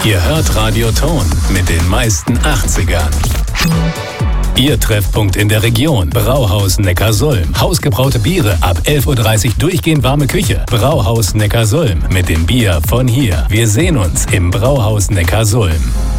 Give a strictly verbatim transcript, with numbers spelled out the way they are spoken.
Ihr hört Radio Ton mit den meisten achtzigern. Ihr Treffpunkt in der Region. Brauhaus Neckarsulm. Hausgebraute Biere ab elf Uhr dreißig durchgehend warme Küche. Brauhaus Neckarsulm mit dem Bier von hier. Wir sehen uns im Brauhaus Neckarsulm.